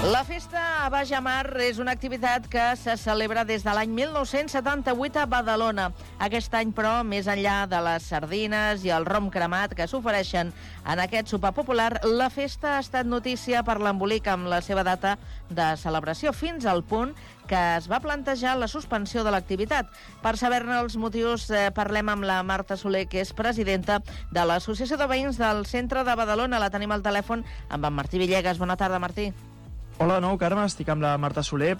La festa a Baix Amar és una activitat que se celebra des de l'any 1978 a Badalona. Aquest any, però, més enllà de les sardines i el rom cremat que s'ofereixen en aquest sopar popular, la festa ha estat notícia per l'embolic amb la seva data de celebració, fins al punt que es va plantejar la suspensió de l'activitat. Per saber-ne els motius, parlem amb la Marta Soler, que és presidenta de l'Associació de Veïns del Centre de Badalona. La tenim al telèfon amb en Martí Villegas. Bona tarda, Martí. Hola de nou, Carme. Estic amb la Marta Soler,